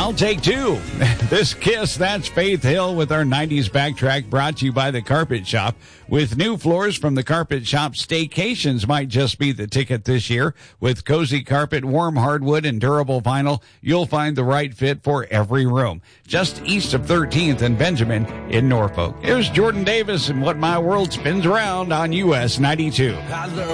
I'll take two. This Kiss, that's Faith Hill with our 90s backtrack, brought to you by the Carpet Shop. With new floors from the Carpet Shop, staycations might just be the ticket this year. With cozy carpet, warm hardwood, and durable vinyl, you'll find the right fit for every room. Just east of 13th and Benjamin in Norfolk. Here's Jordan Davis and What My World Spins Around on US 92.